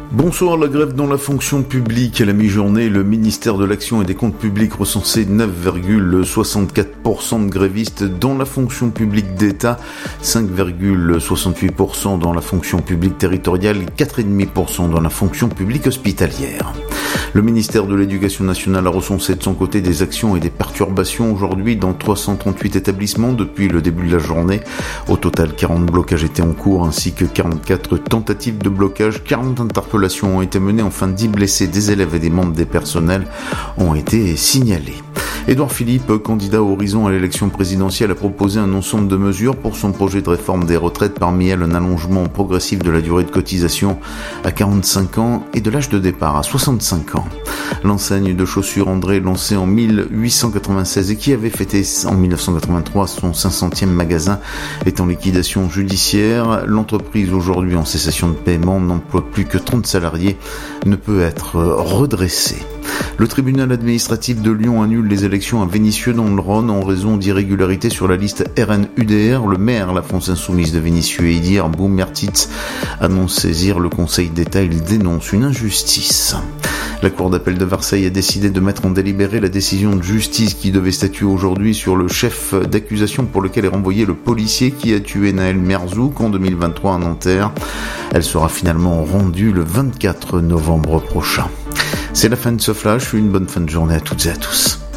Bonsoir. La grève dans la fonction publique. À la mi-journée, le ministère de l'Action et des Comptes publics recensait 9,64% de grévistes dans la fonction publique d'État, 5,68% dans la fonction publique territoriale et 4,5% dans la fonction publique hospitalière. Le ministère de l'Éducation nationale a recensé de son côté des actions et des perturbations aujourd'hui dans 338 établissements depuis le début de la journée. Au total, 40 blocages étaient en cours ainsi que 44 tentatives de blocage. 40 interpellations ont été menées. Enfin, 10 blessés, des élèves et des membres des personnels ont été signalés. Édouard Philippe, candidat au Horizon à l'élection présidentielle, a proposé un ensemble de mesures pour son projet de réforme des retraites, parmi elles un allongement progressif de la durée de cotisation à 45 ans et de l'âge de départ à 65 ans. L'enseigne de chaussures André, lancée en 1896 et qui avait fêté en 1983 son 500e magasin, est en liquidation judiciaire. L'entreprise, aujourd'hui en cessation de paiement, n'emploie plus que 30 salariés, ne peut être redressée. Le tribunal administratif de Lyon annule les élections à Vénissieux dans le Rhône en raison d'irrégularités sur la liste RN-UDR. Le maire, la France Insoumise de Vénissieux, Edir Boumertitz, annonce saisir le Conseil d'État. Il dénonce une injustice. La Cour d'appel de Versailles a décidé de mettre en délibéré la décision de justice qui devait statuer aujourd'hui sur le chef d'accusation pour lequel est renvoyé le policier qui a tué Naël Merzouk en 2023 à Nanterre. Elle sera finalement rendue le 24 novembre prochain. C'est la fin de ce flash. Une bonne fin de journée à toutes et à tous.